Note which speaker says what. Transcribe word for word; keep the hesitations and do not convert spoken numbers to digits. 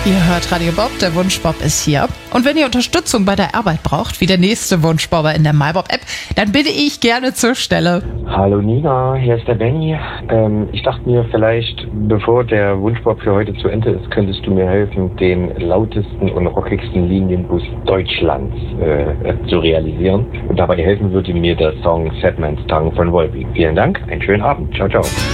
Speaker 1: Ihr hört Radio Bob, der Wunschbob ist hier. Und wenn ihr Unterstützung bei der Arbeit braucht, wie der nächste Wunschbobber in der MyBob-App, dann bitte ich gerne zur Stelle.
Speaker 2: Hallo Nina, hier ist der Benny. Ähm, ich dachte mir vielleicht, bevor der Wunschbob für heute zu Ende ist, könntest du mir helfen, den lautesten und rockigsten Linienbus Deutschlands äh, zu realisieren. Und dabei helfen würde mir der Song Sad Man's Tongue von Volbeat. Vielen Dank, einen schönen Abend. Ciao, ciao.